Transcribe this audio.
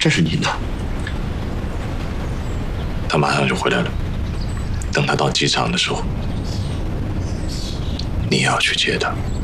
这是您的。 他马上就回来了。等他到机场的时候，你也要去接他。